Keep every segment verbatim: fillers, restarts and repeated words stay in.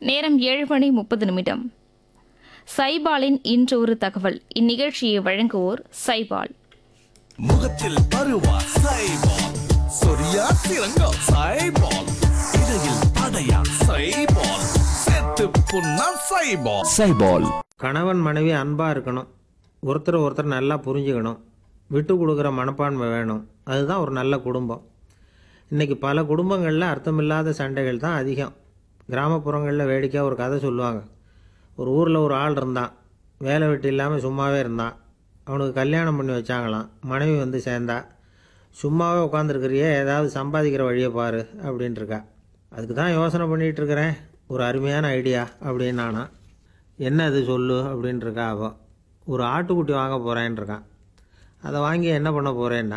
நேரம் ஏழு மணி முப்பது நிமிடம். சைபாலின் இன்று ஒரு தகவல். இந்நிகழ்ச்சியை வழங்குவோர் சைபால். முகத்தில் பருவா சைபால், சொரியா சிறங்கா சைபால், இடையில் படையா சைபால், செத்து புண்ணா சைபால். சைபால். கணவன் மனைவி அன்பா இருக்கணும், ஒருத்தர் ஒருத்தர் நல்லா புரிஞ்சுக்கணும், விட்டு கொடுக்குற மனப்பான்மை வேணும். அதுதான் ஒரு நல்ல குடும்பம். இன்றைக்கி பல குடும்பங்களில் அர்த்தமில்லாத சண்டைகள் தான் அதிகம். கிராமப்புறங்களில் வேடிக்கையாக ஒரு கதை சொல்லுவாங்க. ஒரு ஊரில் ஒரு ஆள் இருந்தான், வேலை வெட்டி இல்லாமல் சும்மாவே இருந்தான். அவனுக்கு கல்யாணம் பண்ணி வச்சாங்களாம். மனைவி வந்து சேர்ந்தா. சும்மாவே உட்காந்துருக்கிறியே, ஏதாவது சம்பாதிக்கிற வழியை பாரு அப்படின்ட்டுருக்கா. அதுக்கு தான் யோசனை பண்ணிகிட்ருக்கிறேன், ஒரு அருமையான ஐடியா அப்படின்னு நானா. என்ன அது சொல்லு அப்படின்ட்டுருக்கா அவள். ஒரு ஆட்டுக்குட்டி வாங்க போகிறேன்ருக்கான். அதை வாங்கி என்ன பண்ண போகிறேன்னா,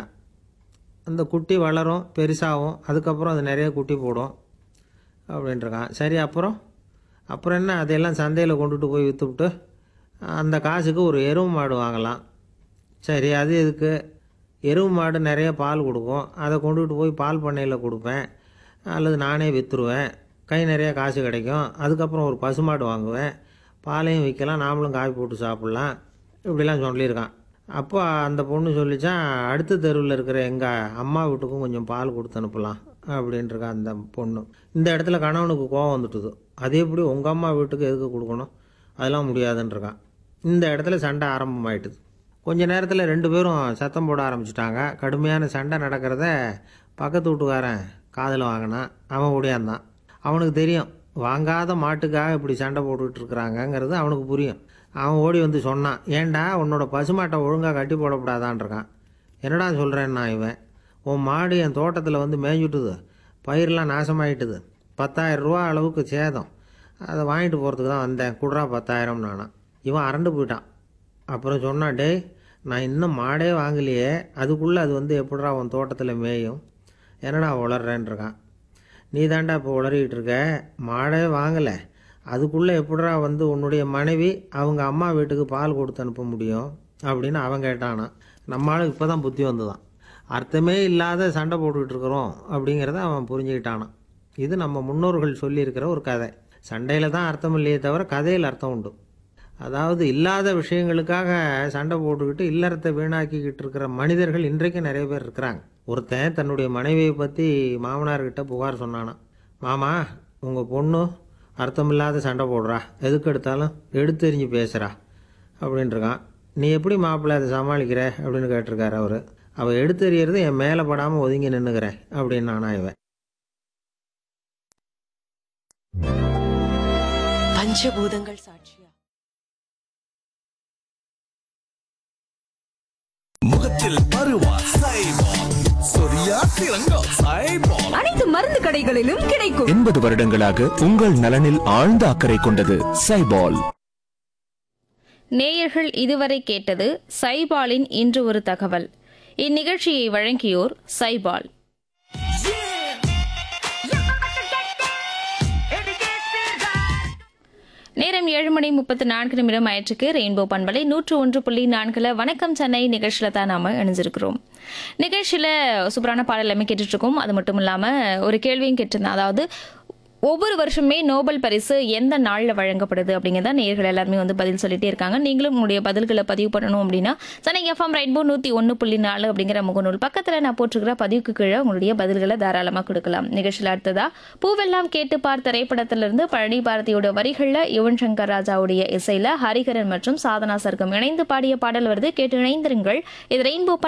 அந்த குட்டி வளரும், பெருசாகும், அதுக்கப்புறம் அது நிறைய குட்டி போடும் அப்படின்ட்டுருக்கான். சரி, அப்புறம் அப்புறம் என்ன, அதையெல்லாம் சந்தையில் கொண்டுட்டு போய் விற்றுவிட்டு அந்த காசுக்கு ஒரு எருவு மாடு வாங்கலாம். சரி, அது எதுக்கு? எருவு மாடு நிறைய பால் கொடுக்கும், அதை கொண்டுகிட்டு போய் பால் பண்ணையில் கொடுப்பேன், அல்லது நானே விற்றுருவேன், கை நிறைய காசு கிடைக்கும். அதுக்கப்புறம் ஒரு பசுமாடு வாங்குவேன், பாலையும் விற்கலாம், நாமளும் காய் போட்டு சாப்பிட்லாம், இப்படிலாம் சொல்லியிருக்கான். அப்போ அந்த பொண்ணு சொல்லிச்சான், அடுத்த தெருவில் இருக்கிற எங்கள் அம்மா வீட்டுக்கும் கொஞ்சம் பால் கொடுத்து அனுப்பலாம் அப்படின்ட்டுருக்கா அந்த பொண்ணு. இந்த இடத்துல கணவனுக்கு கோவம் வந்துட்டுது. அதே எப்படி உங்கள் அம்மா வீட்டுக்கு எதுக்கு கொடுக்கணும், அதெல்லாம் முடியாதுன்ட்ருக்கான். இந்த இடத்துல சண்டை ஆரம்பமாயிட்டுது. கொஞ்ச நேரத்தில் ரெண்டு பேரும் சத்தம் போட ஆரம்பிச்சிட்டாங்க. கடுமையான சண்டை நடக்கிறத பக்கத்து வீட்டுக்காரன் காதில் வாங்கினான். அவன் ஓடியாந்தான். அவனுக்கு தெரியும், வாங்காத மாட்டுக்காக இப்படி சண்டை போட்டுக்கிட்டு இருக்கிறாங்கங்கிறது அவனுக்கு புரியும். அவன் ஓடி வந்து சொன்னான், ஏண்டா உன்னோட பசுமாட்டை ஒழுங்காக கட்டி போடக்கூடாதான்ருக்கான். என்னடா சொல்கிறேன்னா இவன், உன் மாடு என் தோட்டத்தில் வந்து மேய்ஞ்சுட்டுது, பயிரெலாம் நாசமாயிட்டுது, பத்தாயிரம் ரூபா அளவுக்கு சேதம், அதை வாங்கிட்டு போகிறதுக்கு தான் வந்தேன், குடுறா பத்தாயிரம் நானா. இவன் அரண்டு போயிட்டான். அப்புறம் சொன்னான், டேய் நான் இன்னும் மாடே வாங்கலையே, அதுக்குள்ளே அது வந்து எப்படிடா உன் தோட்டத்தில் மேயும், என்னடா உளர்றேன்ருக்கான். நீ தாண்டா இப்போ உளறிக்கிட்டு இருக்க, மாடே வாங்கலை, அதுக்குள்ளே எப்படிடா வந்து உன்னுடைய மனைவி அவங்க அம்மா வீட்டுக்கு பால் கொடுத்து அனுப்ப முடியும் அப்படின்னு அவன் கேட்டானா. நம்மளுக்கு இப்போ தான் புத்தி வந்துதான். அர்த்தமே இல்லாத சண்டை போட்டுக்கிட்டு இருக்கிறோம் அப்படிங்கிறத அவன் புரிஞ்சுக்கிட்டானான். இது நம்ம முன்னோர்கள் சொல்லியிருக்கிற ஒரு கதை. சண்டையில் தான் அர்த்தம் இல்லையே தவிர கதையில் அர்த்தம் உண்டு. அதாவது இல்லாத விஷயங்களுக்காக சண்டை போட்டுக்கிட்டு இல்லறத்தை வீணாக்கிக்கிட்டு இருக்கிற மனிதர்கள் இன்றைக்கு நிறைய பேர் இருக்கிறாங்க. ஒருத்தன் தன்னுடைய மனைவியை பற்றி மாமனார்கிட்ட புகார் சொன்னானா. மாமா, உங்கள் பொண்ணு அர்த்தமில்லாத சண்டை போடுறா, எதுக்கு எடுத்தாலும் எடுத்தெறிஞ்சு பேசுகிறா அப்படின்ட்டுருக்கான். நீ எப்படி மாப்பிள்ளை அதை சமாளிக்கிற அப்படின்னு கேட்டிருக்காரு அவர். அவள் எடுத்தெறியறது என் மேலே படாமல் ஒதுங்கி நின்றுக்கிறேன் அப்படின்னு நானா இவன். பஞ்சபூதங்கள் சாட்சியா முகத்தில் பருவா சைபால், சொரியா சிறங்கா சைபால். அனைத்து மருந்து கடைகளிலும் கிடைக்கும். எண்பது வருடங்களாக உங்கள் நலனில் ஆழ்ந்த அக்கறை கொண்டது சைபால். நேயர்கள் இதுவரை கேட்டது சைபாலின் இன்று ஒரு தகவல். இந்நிகழ்ச்சியை வழங்கியோர் சைபால். நேரம் ஏழு மணி முப்பத்தி நான்கு நிமிடம் ஆயிற்றுக்கு. ரெயின்போ பண்பலை நூற்று ஒன்று புள்ளி நான்குல வணக்கம் சென்னை நிகழ்ச்சியில தான் நாம இணைஞ்சிருக்கிறோம். நிகழ்ச்சியில சூப்பரான பாடல் எல்லாமே கேட்டுட்டு இருக்கோம். அது மட்டும் இல்லாம ஒரு கேள்வியும் கேட்டிருந்தேன். அதாவது ஒவ்வொரு வருஷமே நோபல் பரிசு எந்த நாளில் வழங்கப்படுது அப்படிங்கிறத நேயர்கள் எல்லாருமே வந்து பதில் சொல்லிட்டே இருக்காங்க. நீங்களும் உங்களுடைய பதில்களை பதிவு பண்ணணும் அப்படின்னா சென்னை எஃப்எம் ரெயின்போ நூற்றி ஒன்று புள்ளி நாலு அப்படிங்கிற முகநூல் பக்கத்தில் நான் போட்டிருக்கிற பதிவுக்கு கீழே உங்களுடைய பதில்களை தாராளமாக கொடுக்கலாம். நிகழ்ச்சியில் அடுத்ததா பூவெல்லாம் கேட்டு பார் திரைப்படத்திலிருந்து பழனி பாரதியோட வரிகளில் யுவன் சங்கர் ராஜாவுடைய இசையில ஹரிகரன் மற்றும் சாதனா சர்க்கம் இணைந்து பாடிய பாடல் வருது. கேட்டு இணைந்திருங்கள். இது ரெயின்போ